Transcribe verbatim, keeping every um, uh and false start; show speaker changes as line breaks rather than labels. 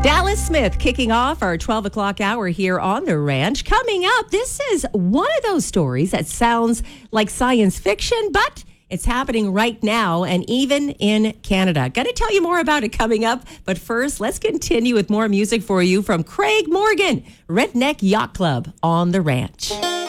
Dallas Smith kicking off our twelve o'clock hour here on The Ranch. Coming up, this is one of those stories that sounds like science fiction, but it's happening right now and even in Canada. Going to tell you more about it coming up. But first, let's continue with more music for you from Craig Morgan, Redneck Yacht Club on The Ranch.